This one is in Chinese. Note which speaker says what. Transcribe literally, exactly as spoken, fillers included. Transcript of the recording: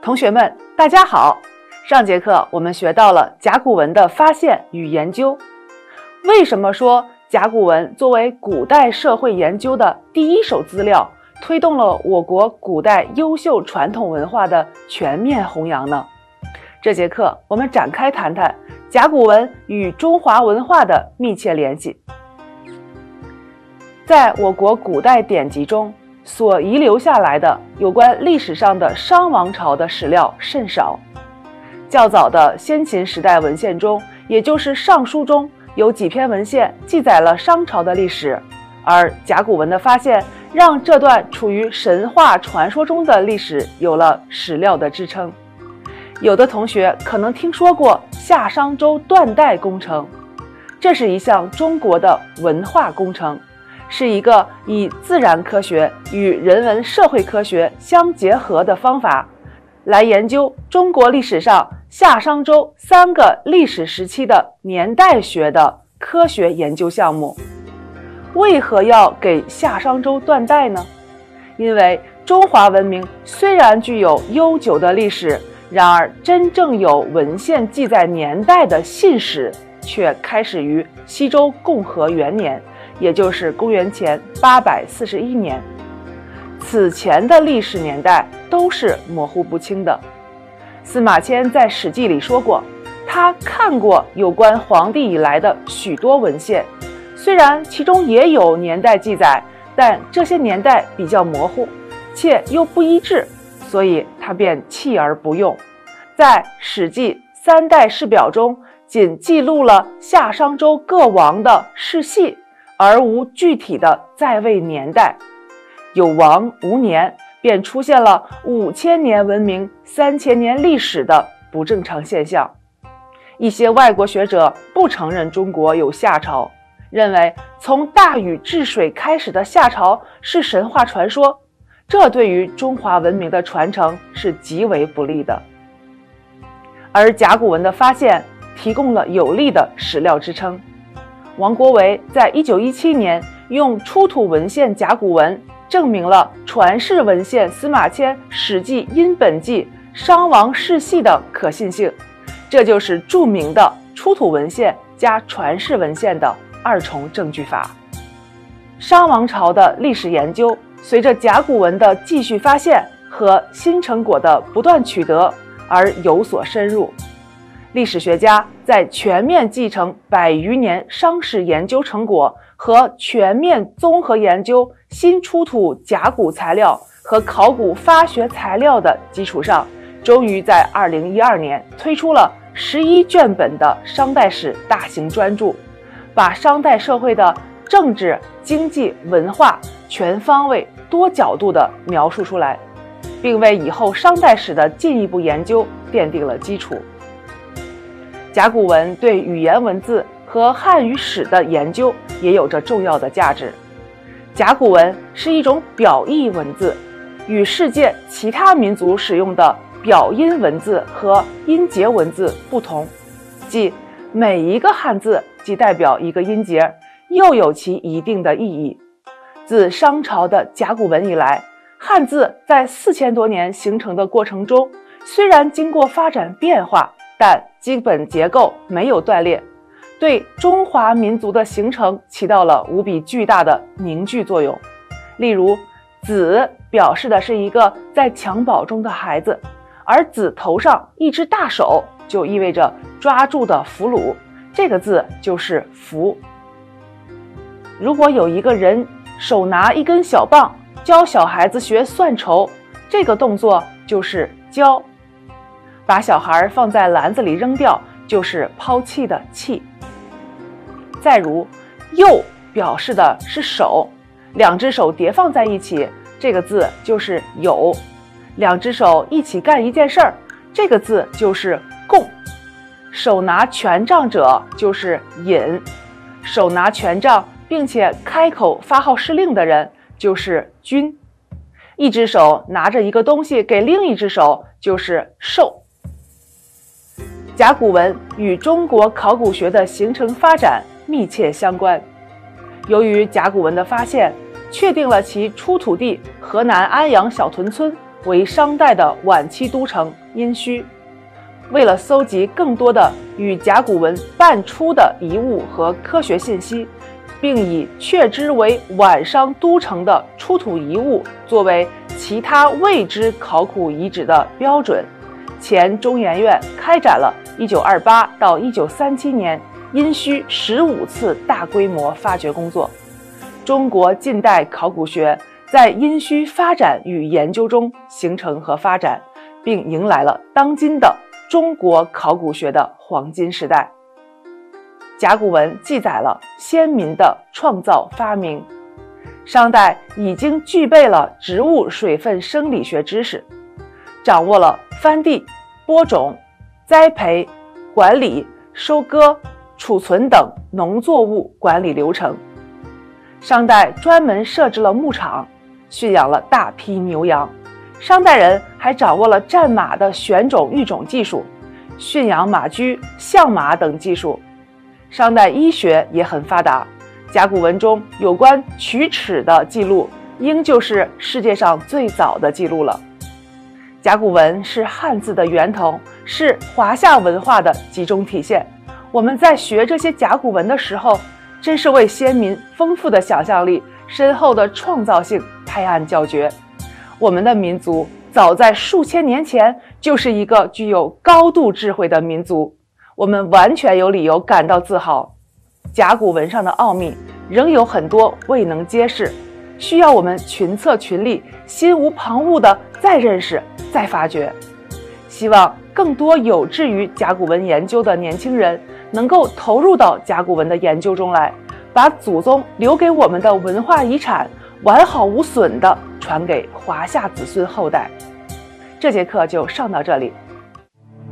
Speaker 1: 同学们，大家好！上节课我们学到了甲骨文的发现与研究。为什么说甲骨文作为古代社会研究的第一手资料，推动了我国古代优秀传统文化的全面弘扬呢？这节课我们展开谈谈甲骨文与中华文化的密切联系。在我国古代典籍中，所遗留下来的有关历史上的商王朝的史料甚少。较早的先秦时代文献中，也就是《尚书》中，有几篇文献记载了商朝的历史，而甲骨文的发现让这段处于神话传说中的历史有了史料的支撑。有的同学可能听说过夏商周断代工程，这是一项中国的文化工程，是一个以自然科学与人文社会科学相结合的方法，来研究中国历史上夏商周三个历史时期的年代学的科学研究项目。为何要给夏商周断代呢？因为中华文明虽然具有悠久的历史，然而真正有文献记载年代的信史却开始于西周共和元年，也就是公元前八百四十一年。此前的历史年代都是模糊不清的。司马迁在《史记》里说过，他看过有关黄帝以来的许多文献，虽然其中也有年代记载，但这些年代比较模糊，且又不一致，所以他便弃而不用。在《史记·三代世表》中，仅记录了夏商周各王的世系，而无具体的在位年代。有王无年，便出现了五千年文明、三千年历史的不正常现象。一些外国学者不承认中国有夏朝，认为从大禹治水开始的夏朝是神话传说，这对于中华文明的传承是极为不利的。而甲骨文的发现提供了有力的史料支撑。王国维在一九一七年用出土文献甲骨文证明了传世文献司马迁《史记殷本纪》商王世系的可信性，这就是著名的出土文献加传世文献的二重证据法。商王朝的历史研究随着甲骨文的继续发现和新成果的不断取得而有所深入。历史学家在全面继承百余年商史研究成果和全面综合研究新出土甲骨材料和考古发掘材料的基础上，终于在二零一二年推出了十一卷本的商代史大型专著，把商代社会的政治、经济、文化全方位、多角度地描述出来，并为以后商代史的进一步研究奠定了基础。甲骨文对语言文字和汉语史的研究也有着重要的价值。甲骨文是一种表意文字，与世界其他民族使用的表音文字和音节文字不同，即每一个汉字既代表一个音节，又有其一定的意义。自商朝的甲骨文以来，汉字在四千多年形成的过程中，虽然经过发展变化，但基本结构没有断裂，对中华民族的形成起到了无比巨大的凝聚作用。例如，子表示的是一个在襁褓中的孩子，而子头上一只大手就意味着抓住的俘虏，这个字就是俘。如果有一个人手拿一根小棒教小孩子学算筹，这个动作就是教。把小孩放在篮子里扔掉，就是抛弃的弃。再如，右表示的是手，两只手叠放在一起，这个字就是有。两只手一起干一件事儿，这个字就是共。手拿权杖者就是引，手拿权杖并且开口发号施令的人就是君。一只手拿着一个东西给另一只手就是授。甲骨文与中国考古学的形成发展密切相关。由于甲骨文的发现，确定了其出土地河南安阳小屯村为商代的晚期都城殷墟。为了搜集更多的与甲骨文伴出的遗物和科学信息，并以确知为晚商都城的出土遗物作为其他未知考古遗址的标准，前中研院开展了一九二八到一九三七年殷墟十五次大规模发掘工作。中国近代考古学在殷墟发展与研究中形成和发展，并迎来了当今的中国考古学的黄金时代。甲骨文记载了先民的创造发明，商代已经具备了植物水分生理学知识，掌握了翻地、播种、栽培、管理、收割、储存等农作物管理流程。商代专门设置了牧场，驯养了大批牛羊。商代人还掌握了战马的选种育种技术，驯养马驹、相马等技术。商代医学也很发达，甲骨文中有关龋齿的记录，应就是世界上最早的记录了。甲骨文是汉字的源头，是华夏文化的集中体现。我们在学这些甲骨文的时候，真是为先民丰富的想象力、深厚的创造性拍案叫绝。我们的民族早在数千年前就是一个具有高度智慧的民族，我们完全有理由感到自豪。甲骨文上的奥秘仍有很多未能揭示，需要我们群策群力，心无旁骛地再认识、再发掘。希望更多有志于甲骨文研究的年轻人能够投入到甲骨文的研究中来，把祖宗留给我们的文化遗产完好无损地传给华夏子孙后代。这节课就上到这里，